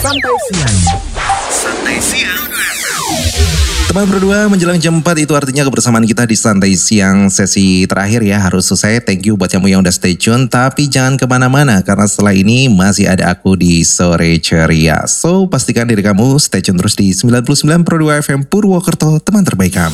Santai Siang. Santai Siang. Teman berdua menjelang jam 4 itu artinya kebersamaan kita di Santai Siang sesi terakhir ya harus selesai. Thank you buat kamu yang udah stay tune. Tapi jangan kemana-mana karena setelah ini masih ada aku di Sore Ceria. So pastikan diri kamu stay tune terus di 99.2 FM Purwokerto, teman terbaik kamu.